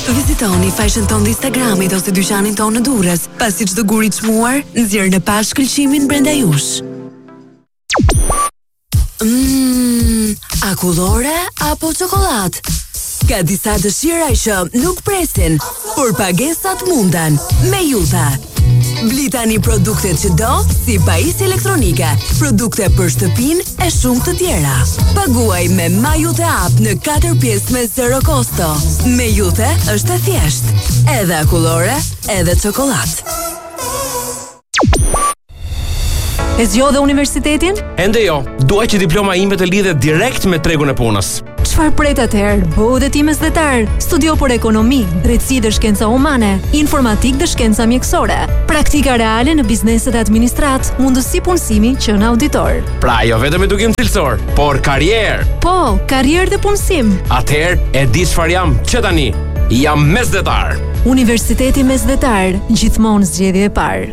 Vizitoni faqen tonë në Instagramit ose dyqanin tonë në Durrës, pasi çdo gur i çmuar nxjerr në pas shkëlqimin brenda jush. Akullore apo çokoladë? Ka disa dëshira që nuk presin, por pagesat mundan. Me Juta. Bli tani produktet që do, si pajisje elektronike, produkte për shtëpinë e shumë të tjera. Paguaj me Majute App në 4 pjesë me zero kosto. Me Jute është e thjeshtë, edhe akullore, edhe çokoladë. E zgjodhe universitetin? Ende jo, dua që diploma ime të lidhet direkt me tregun e punës. Çfarë pret atëherë? Bëu dhe ti mesdhetar. Studio për ekonomi, drejtësi dhe shkenca humane, informatik dhe shkenca mjekësore, praktika reale në bizneset e administrat, mundësi punësimi që në auditor. Pra jo vetëm edukim cilësor, por karrierë. Po, karrierë dhe punësim. Atëherë e di çfarë jam që tani. Jam mesdhetar. Universiteti Mesdhetar, gjithmonë zgjedhje e parë.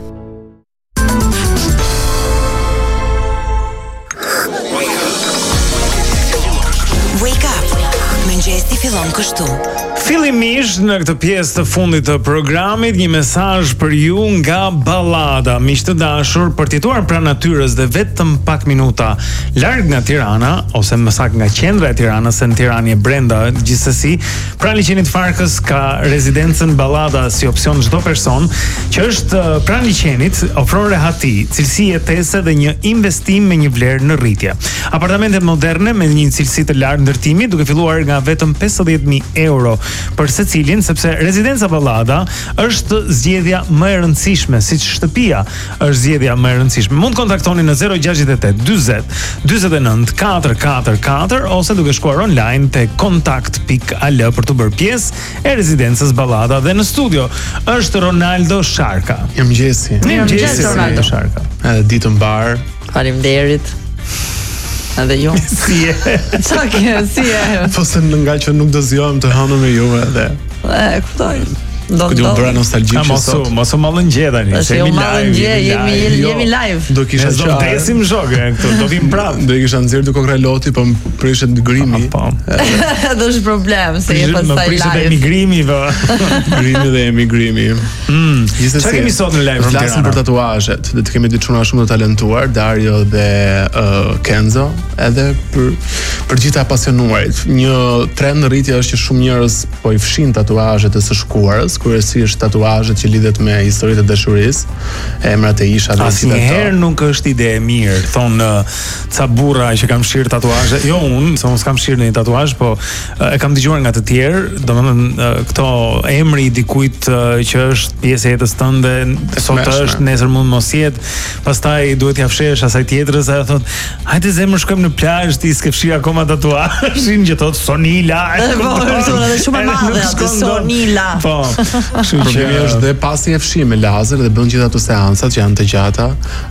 Wake up. Mëngjesi fillon kështu. Fillimisht në këtë pjesë të fundit të programit, një mesazh për ju nga Ballada. Miq të dashur, për të jetuar pranë natyrës dhe vetëm pak minuta larg nga Tirana, ose më saktë nga qendra e Tiranës, se në Tiranë e brenda gjithsesi, pranë liçenit Farkës ka rezidencën Ballada si opsion çdo person që është pranë liçenit, ofron rehati, cilësi jetese dhe një investim me një vlerë në rritje. Apartamente moderne me një cilësi të lartë ndërtimi, duke filluar nga vetëm 50.000 euro për secilin, sepse rezidenca Ballada është zgjedhja më e rëndësishme, siç shtëpia është zgjedhja më e rëndësishme. Mund kontaktoni në 068 40 49 444 ose duke shkuar online te kontakt.al për të bërë pjesë e rezidencës Ballada. Dhe në studio është Ronaldo Sharka. Mirëmëngjesi. Mirëmëngjes Ronaldo Sharka. Edhe ditë mbar. Faleminderit. Edhe ju. Si e? Qa ke, si e? Po se nga që nuk do zgjohem të hënë me juve edhe. Kuptoj. Këtë bëra nostalgjik që sot. Mos u mallën gjeta Se ju mallën jemi live. Do kisha do desim zhogë këtu, do vim prapë. Do i kisha nxjerr dy kokra loti, po më prishet grimi. Po. Do është problem se je pastaj live. Prishet emigrimi, po. Grimi dhe emigrimi. Çfarë kemi sot në live? Flasim për tatuazhet. Dhe të kemi dy çuna shumë të talentuar, Dario dhe Kenzo, edhe për gjithë apasionuarit. Një trend në rritje është që shumë njerëz po i fshin tatuazhet e së shkuarës, kryesisht tatuazhet që lidhet me historitë e dashurisë, emrat e ishave. Asnjëherë nuk është ide e mirë, thon ca burra që kam fshir tatuazhe. Jo unë, se unë s'kam fshir në një tatuazh, po e kam dëgjuar nga të tjerë, domethënë këto emri i dikujt që është pjesë e jetës tënde, sot është, nesër mund mos jetë, pastaj duhet t'ia fshesh asaj tjetrës, ajo thot, hajde zemër shkojmë në plazh, ti s'ke fshir akoma tatuazhin, që thot Sonila. Po, është shumë e madhe atë Sonila. Po. Problemi është dhe pasi e fshi me lazer dhe bën gjithë ato seancat që janë të gjata,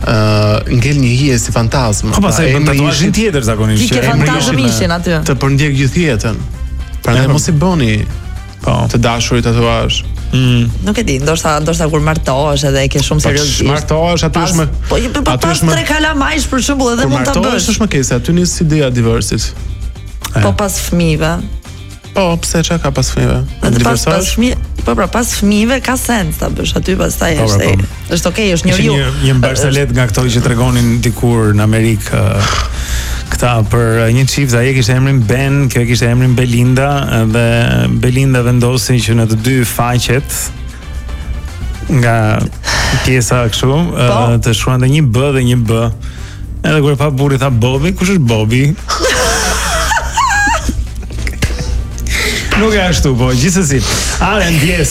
ngel një hije si fantazmë. Po pastaj bën tatuazhin tjetër zakonisht. Ti ke fantazmishin aty. Të përndjek gjithë jetën. Prandaj mos i bëni të dashurit tatuazh. Nuk e di, ndoshta kur martohesh edhe e ke shumë seriozisht. Martohesh aty është më. Po pas 3 kalamajsh për shembull edhe mund ta bësh. Martohesh është më keq, aty nis ideja diversit. Po pas fëmijëve. Po, pse çka ka pas fëmijëve? Pas fëmijë, po pra pas fëmijëve ka sens ta bësh aty, pastaj është okay, është njeriu. Një mbarsalet nga këto që tregonin dikur në Amerikë këta për një çift, ai kishte emrin Ben, kjo kishte emrin Belinda, dhe Belinda vendosi që në të dy faqet nga pjesa kështu të shkruante një B dhe një B. Edhe kur pa burri tha Bobi, kush është Bobi? Nuk e ashtu, po, gjithsesi. Ndjes.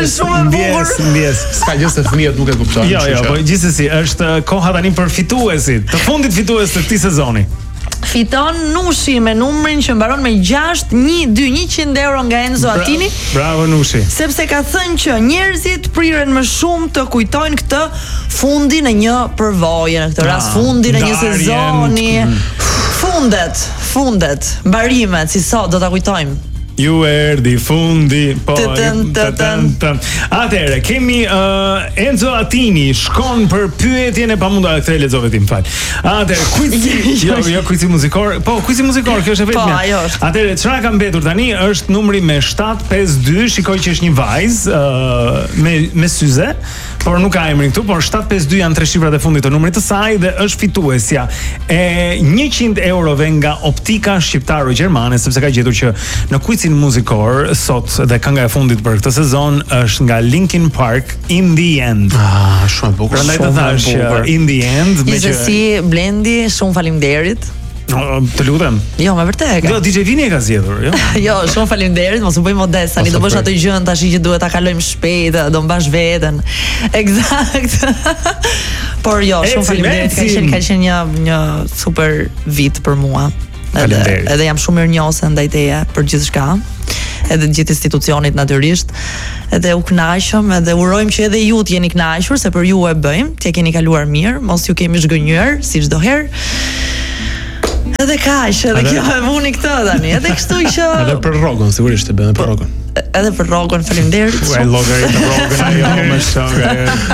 S'ka gjë se fëmijët nuk e kuptojnë. Jo, po gjithsesi, është koha tani për fituesit, të fundit fitues të këtij sezoni. Fiton Nushi me numrin që mbaron me 612 euro nga Enzo Attini. Bravo Nushi. Sepse ka thënë që njerëzit priren më shumë të kujtojnë këtë fundin e një përvoje, në këtë rast fundin e një sezoni. Fundet, mbarimet, si sot do ta kujtojmë. Ju erdhi fundi, po. Atëherë kemi Enzo Attini shkon për pyetjen e pamundur këtë lexove ti, më fal. Atëherë jo quizi muzikor, po quizi muzikor, kjo është e vetmja. Atëherë çfarë ka mbetur tani është numri me 752, shikoj që është një vajzë me syze, por nuk ka emrin këtu, por 752 janë 3 shifrat e fundit të numrit të saj dhe është fituesja e 100 eurove nga Optika Shqiptaro-Gjermane, sepse ka gjetur që në quizin muzikor sot dhe kënga e fundit për këtë sezon është nga Linkin Park, In the End. Shumë bukur. Prandaj të thash In the End, si Blendi, shumë faleminderit. Të lutem. Jo, me vërtet. Jo, DJ Vini e ka zgjedhur, jo. Jo, shumë faleminderit, mos u bëj modest, tani do bësh atë gjën tash që duhet ta kalojmë shpejt, do mbash veten. Eksakt. Por jo, shumë faleminderit, ka qenë një super vit për mua. Edhe jam shumë mirënjohëse ndaj teje për gjithçka. Edhe gjithë institucionit natyrisht. Edhe u kënaqëm, edhe urojmë që edhe ju të jeni kënaqur, se për ju e bëjmë, t'ja keni kaluar mirë, mos ju kemi zgënjur si çdo herë. Edhe kaq, edhe kjo e vuni këtë tani. Edhe kështu që edhe për rrogën, sigurisht e bën për rrogën. Edhe për rrogën, faleminderit. Llogarit të rrogën ajo më shumë.